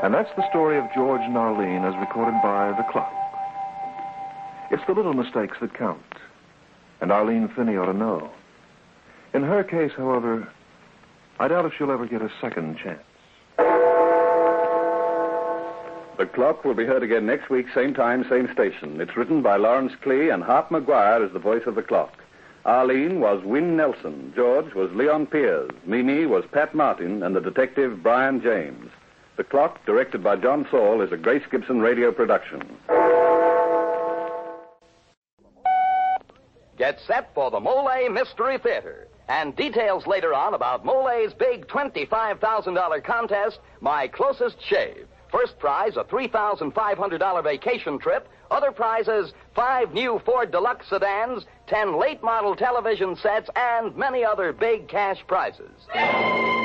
And that's the story of George and Arlene as recorded by The Clock. It's the little mistakes that count. And Arlene Finney ought to know. In her case, however, I doubt if she'll ever get a second chance. The Clock will be heard again next week, same time, same station. It's written by Lawrence Klee, and Hart McGuire is the voice of the Clock. Arlene was Wynne Nelson. George was Leon Piers. Mimi was Pat Martin, and the detective Brian James. The Clock, directed by John Saul, is a Grace Gibson radio production. Get set for the Mole Mystery Theater. And details later on about Mole's big $25,000 contest, My Closest Shave. First prize, a $3,500 vacation trip. Other prizes, 5 new Ford Deluxe sedans, 10 late model television sets, and many other big cash prizes.